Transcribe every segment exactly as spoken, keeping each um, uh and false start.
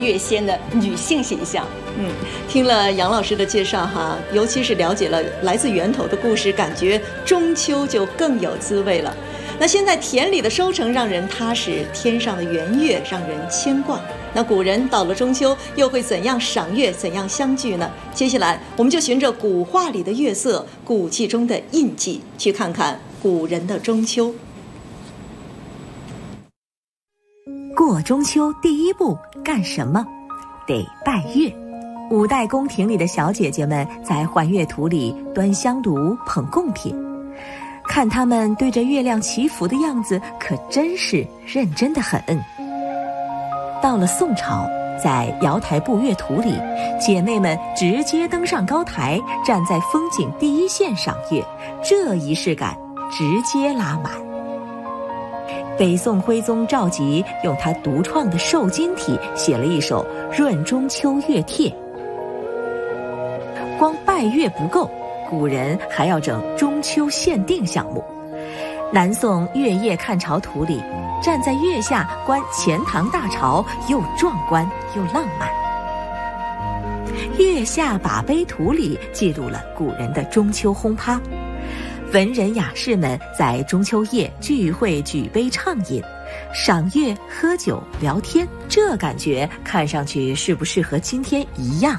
越鲜的女性形象。嗯，听了杨老师的介绍哈，尤其是了解了来自源头的故事，感觉中秋就更有滋味了。那现在田里的收成让人踏实，天上的圆月让人牵挂。那古人到了中秋又会怎样赏月，怎样相聚呢？接下来我们就循着古画里的月色，古迹中的印记，去看看古人的中秋。 过中秋第一步干什么？得拜月。五代宫廷里的小姐姐们在还月图里端香炉捧贡品，看她们对着月亮祈福的样子，可真是认真得很。到了宋朝，在瑶台步月图里，姐妹们直接登上高台，站在风景第一线赏月，这仪式感直接拉满。北宋徽宗赵佶用他独创的瘦金体写了一首《润中秋月帖》。光拜月不够，古人还要整中秋限定项目。南宋《月夜看潮图》里，站在月下观钱塘大潮，又壮观又浪漫。《月下把杯图》里记录了古人的中秋轰趴。文人雅士们在中秋夜聚会举杯畅饮，赏月喝酒聊天，这感觉看上去是不是和今天一样？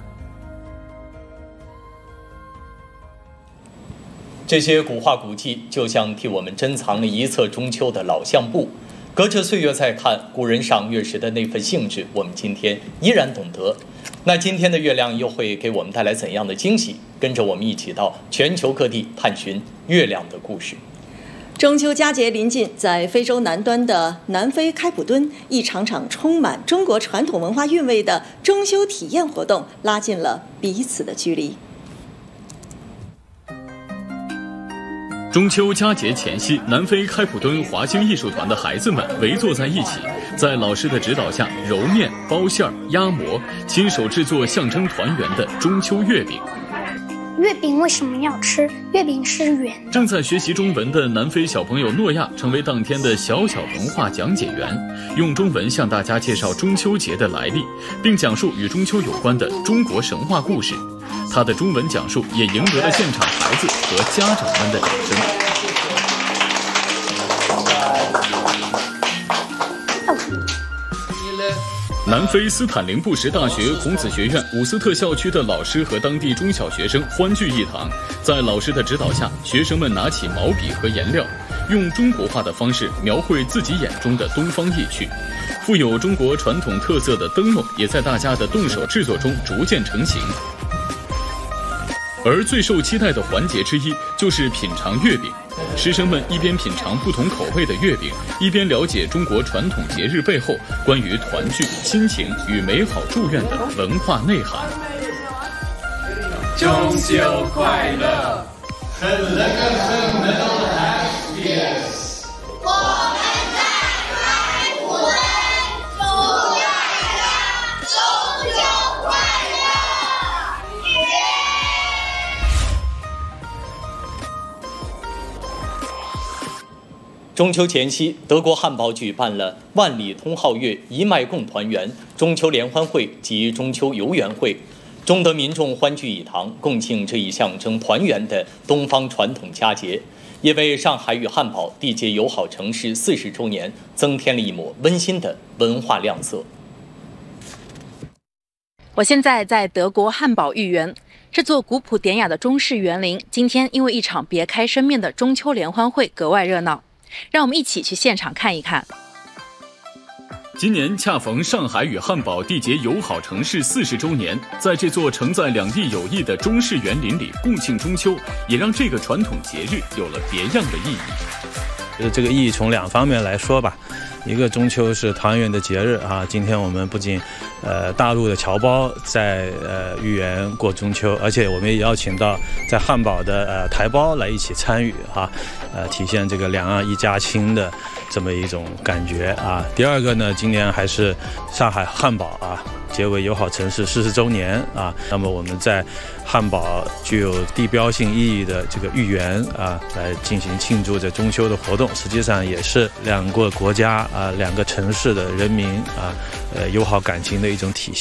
这些古画古迹就像替我们珍藏了一册中秋的老相簿，隔着岁月再看古人赏月时的那份兴致，我们今天依然懂得。那今天的月亮又会给我们带来怎样的惊喜？跟着我们一起到全球各地探寻月亮的故事。 中秋佳节临近，在非洲南端的南非开普敦，一场场充满中国传统文化韵味的中秋体验活动，拉近了彼此的距离。 中秋佳节前夕，南非开普敦华星艺术团的孩子们围坐在一起，在老师的指导下揉面、包馅儿、压馍，亲手制作象征团圆的中秋月饼。 月饼为什么要吃？月饼是圆的。 正在学习中文的南非小朋友诺亚成为当天的小小文化讲解员，用中文向大家介绍中秋节的来历，并讲述与中秋有关的中国神话故事。他的中文讲述也赢得了现场孩子和家长们的掌声。南非斯坦灵布什大学孔子学院伍斯特校区的老师和当地中小学生欢聚一堂，在老师的指导下，学生们拿起毛笔和颜料，用中国画的方式描绘自己眼中的东方意趣。富有中国传统特色的灯笼也在大家的动手制作中逐渐成型。而最受期待的环节之一就是品尝月饼，师生们一边品尝不同口味的月饼，一边了解中国传统节日背后关于团聚、亲情与美好祝愿的文化内涵。 中秋快乐！ 中秋前夕，德国汉堡举办了万里通皓月，一脉共团圆中秋联欢会及中秋游园会，中德民众欢聚一堂，共庆这一象征团圆的东方传统佳节，也为上海与汉堡缔结友好城市四十周年增添了一抹温馨的文化亮色。 我现在在德国汉堡豫园，这座古朴典雅的中式园林，今天因为一场别开生面的中秋联欢会格外热闹。让我们一起去现场看一看。 今年恰逢上海与汉堡缔结友好城市四十周年，在这座承载两地友谊的中式园林里共庆中秋，也让这个传统节日有了别样的意义。 就是这个意义从两方面来说吧，一个中秋是团圆的节日啊，今天我们不仅呃大陆的侨胞在呃豫园过中秋，而且我们也邀请到在汉堡的呃台胞来一起参与啊，呃体现这个两岸一家亲的这么一种感觉啊。第二个呢，今年还是上海汉堡啊结为友好城市四十周年啊。那么我们在汉堡具有地标性意义的这个豫园啊，来进行庆祝这中秋的活动，实际上也是两个国家啊、两个城市的人民啊，呃友好感情的一种体现。